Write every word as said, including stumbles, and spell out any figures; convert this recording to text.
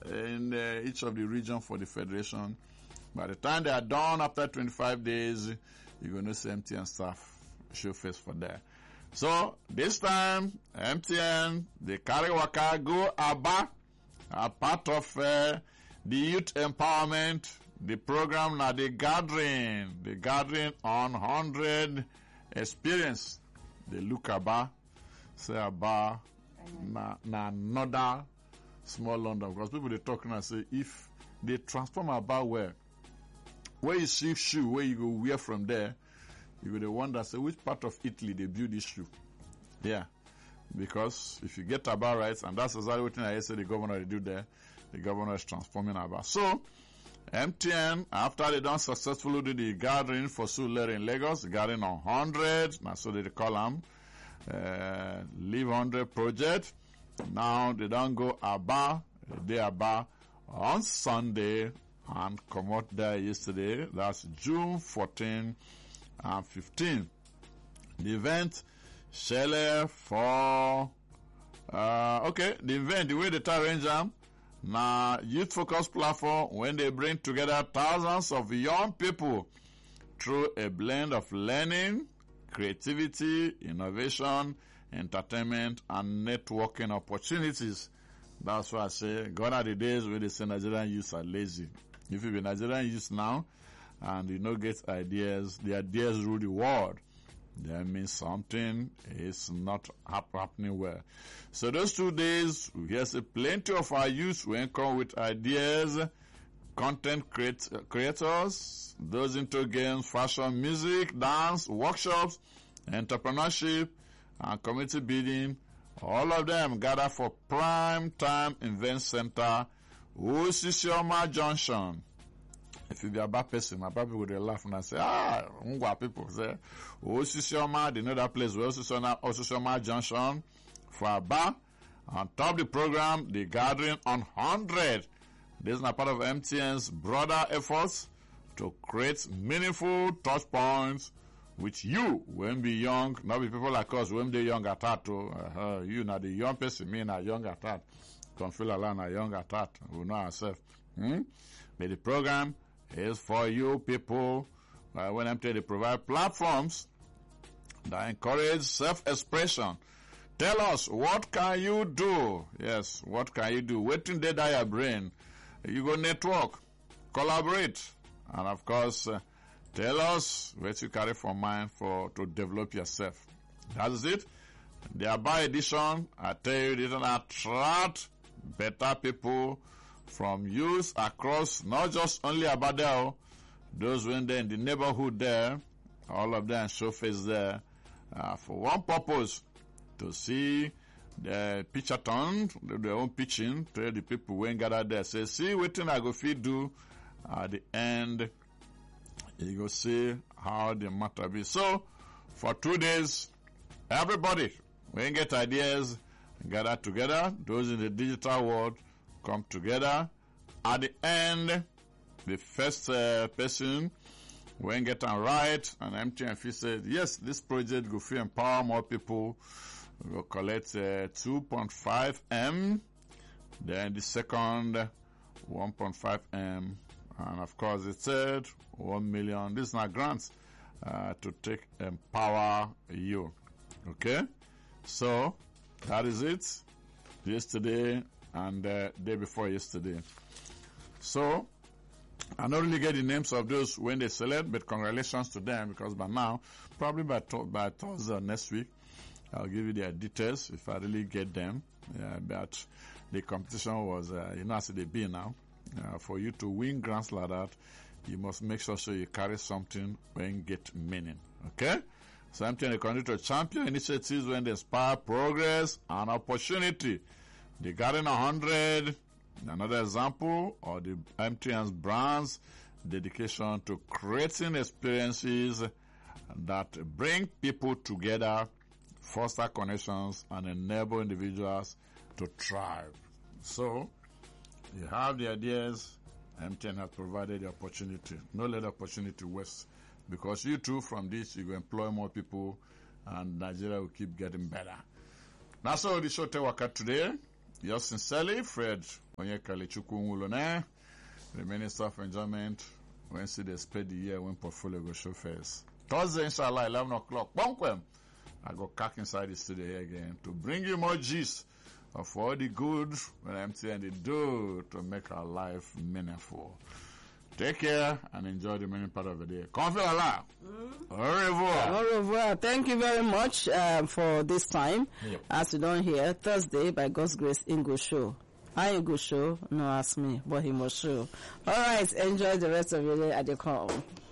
in uh, each of the region for the federation. By the time they are done, after twenty-five days, you're going to see M T N staff show face for there. So, this time, M T N, they carry waka, go Aba, a part of uh, the youth empowerment, the program now the gathering, the gathering on one hundred experience. They look Aba, say Aba, na, na another small London. Because people they talk now say, if they transform Aba where, where you see shoe, where you go wear from there, you will wonder, say, which part of Italy they build this shoe? Yeah. Because if you get Aba right, and that's exactly what I said the governor will do there, the governor is transforming Aba. So, M T N, after they done successfully do the gathering for Surulere in Lagos, the gathering on one hundred, now so they call them, uh, Live one hundred project. Now they don't go Aba, they Aba on Sunday, and come out there yesterday. That's June fourteenth and fifteenth. The event, Shelley for, uh, okay, the event, the way they arrange them, now youth focused platform when they bring together thousands of young people through a blend of learning, creativity, innovation, entertainment, and networking opportunities. That's why I say, gone are the days where they say Nigerian youths are lazy. If you be Nigerian youths now, and you know get ideas, the ideas rule the world, that means something is not happening well. So those two days, we hear say plenty of our youth will come with ideas, content create, creators, those into games, fashion, music, dance, workshops, entrepreneurship, and community building. All of them gather for Prime Time Event Center, Osisioma Junction. If you be a bad person, my people would laugh and say, ah, Ngwa people say, Osisioma, they know that place where Osisioma, Osisioma Junction for Aba. On top of the program, the gathering on one hundred. This is a part of M T N's broader efforts to create meaningful touch points with you when be young, not be people like us when they young at heart. Uh, you not the young person, me not young at heart. Don't feel alone, a young at heart. We know ourselves. Hmm? But the program is for you people. Uh, when I'm telling you, they provide platforms that encourage self-expression. Tell us, what can you do? Yes, what can you do? Waiting there that your brain. You go network, collaborate, and of course, uh, tell us what you carry for mind for to develop yourself. That is it. The Aba edition, I tell you, it will attract better people from youth across, not just only Abadel, those when they're in the neighborhood there, all of them show face there, uh, for one purpose, to see the pitchathon, their own pitching, tell the people when gather there, say, see what thing I go feed do at the end, you go see how the matter be. So, for two days, everybody, when get ideas, gather together, those in the digital world, come together. At the end, the first uh, person when get them right, and M T N said, yes, this project go free empower more people. We will collect uh, two point five M. Then the second, one point five M. And of course the third, one million. This is not grants uh, to take empower you. Okay? So, that is it. Yesterday, and uh, day before yesterday. So, I don't really get the names of those when they select, but congratulations to them, because by now, probably by, to- by Thursday next week, I'll give you their details if I really get them. Yeah, but the competition was, uh, you know, as they be now. Uh, for you to win grants like that, you must make sure so you carry something when you get meaning. Okay? So I'm trying to continue to champion initiatives when they inspire progress and opportunity. The Garden one hundred, another example, or the M T N's brand's dedication to creating experiences that bring people together, foster connections, and enable individuals to thrive. So, you have the ideas, M T N has provided the opportunity. No let the opportunity waste. Because you too, from this, you will employ more people, and Nigeria will keep getting better. That's all the show Tewaka today. yours sincerely, Fred Onyekali Chukwunwulone, the Minister of Enjoyment. When see they spend the year when portfolio go show first. Thursday, inshallah, eleven o'clock. Bonkwem. I go cack inside the studio here again to bring you more gist of all the good when M T N they do to make our life meaningful. Take care and enjoy the remaining part of the day. Confirm mm. Au revoir. Au revoir. Thank you very much um, for this time. Yep. As you don't hear, Thursday, by God's grace, Ingo show. I Ingo show, no ask me, but he must show. All right, enjoy the rest of your day at the call.